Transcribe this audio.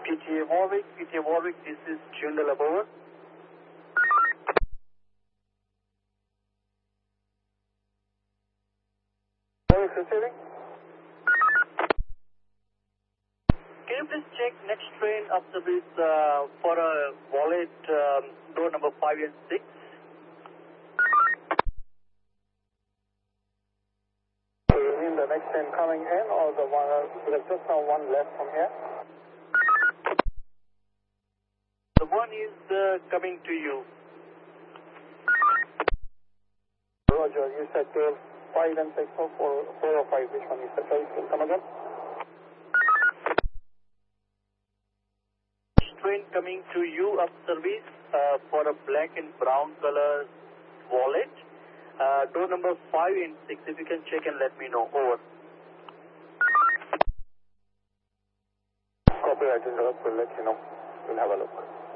PTA Warwick, this is Joondalup, over. Warwick receiving. Can you please check next train of service for a wallet, door number 5 and 6? You mean the next train coming in or the one, there's just now one left from here? The one is coming to you. Roger, you said 5 and 6 or 4 or 5, which one you said? Sorry, can come again? Train coming to you of service for a black and brown color wallet. Door number 5 and 6, if you can check and let me know. Over. Copy, I will let you know. We'll have a look.